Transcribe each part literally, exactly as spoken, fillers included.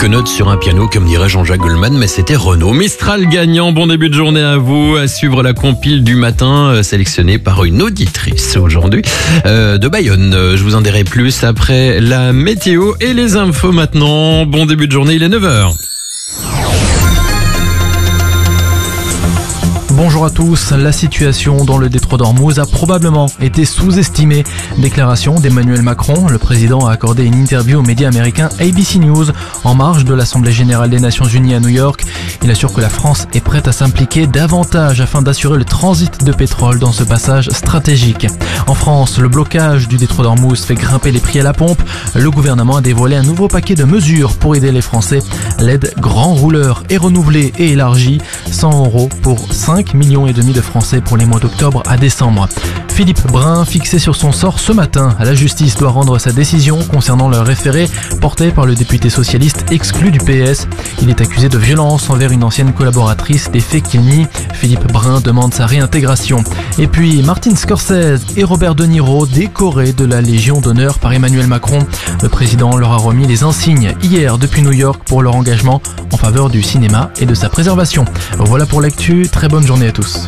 quelques notes sur un piano, comme dirait Jean-Jacques Goldman, mais c'était Renaud. Mistral gagnant, bon début de journée à vous. À suivre la compile du matin, euh, sélectionnée par une auditrice aujourd'hui euh, de Bayonne. Euh, je vous en dirai plus après la météo et les infos maintenant. Bon début de journée, il est neuf heures. Bonjour à tous, la situation dans le détroit d'Ormuz a probablement été sous-estimée. Déclaration d'Emmanuel Macron, le président a accordé une interview aux médias américains A B C News en marge de l'Assemblée Générale des Nations Unies à New York. Il assure que la France est prête à s'impliquer davantage afin d'assurer le transit de pétrole dans ce passage stratégique. En France, le blocage du détroit d'Ormuz fait grimper les prix à la pompe. Le gouvernement a dévoilé un nouveau paquet de mesures pour aider les Français. L'aide grand rouleur est renouvelée et élargie, cent euros pour cinq millions et demi de Français pour les mois d'octobre à décembre. Philippe Brun, fixé sur son sort ce matin, la justice doit rendre sa décision concernant le référé porté par le député socialiste exclu du P S. Il est accusé de violence envers une ancienne collaboratrice, des faits qu'il nie. Philippe Brun demande sa réintégration. Et puis Martin Scorsese et Robert De Niro décorés de la Légion d'honneur par Emmanuel Macron. Le président leur a remis les insignes hier depuis New York pour leur engagement en faveur du cinéma et de sa préservation. Voilà pour l'actu, très bonne journée à tous.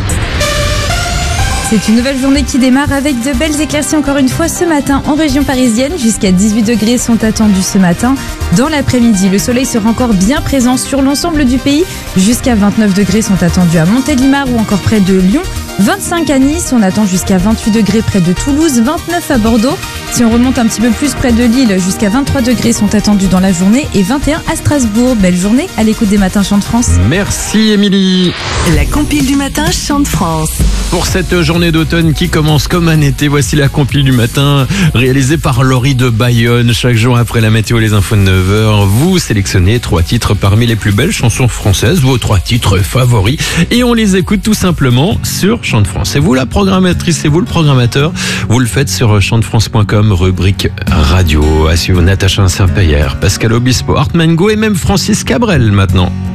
C'est une nouvelle journée qui démarre avec de belles éclaircies encore une fois ce matin en région parisienne. Jusqu'à dix-huit degrés sont attendus ce matin. Dans l'après-midi, le soleil sera encore bien présent sur l'ensemble du pays. Jusqu'à vingt-neuf degrés sont attendus à Montélimar ou encore près de Lyon. vingt-cinq à Nice, on attend jusqu'à vingt-huit degrés près de Toulouse, vingt-neuf à Bordeaux. Si on remonte un petit peu plus près de Lille, jusqu'à vingt-trois degrés sont attendus dans la journée et vingt et un à Strasbourg. Belle journée à l'écoute des matins Chant de France. Merci Émilie. La compile du matin Chant de France. Pour cette journée d'automne qui commence comme un été, voici la compile du matin réalisée par Laurie de Bayonne. Chaque jour après la météo, les infos de neuf heures, vous sélectionnez trois titres parmi les plus belles chansons françaises, vos trois titres favoris, et on les écoute tout simplement sur Chant de France. C'est vous la programmatrice, c'est vous le programmateur. Vous le faites sur chant de france point com, rubrique radio. À suivre Natacha Saint-Payer, Pascal Obispo, Art Mango et même Francis Cabrel maintenant.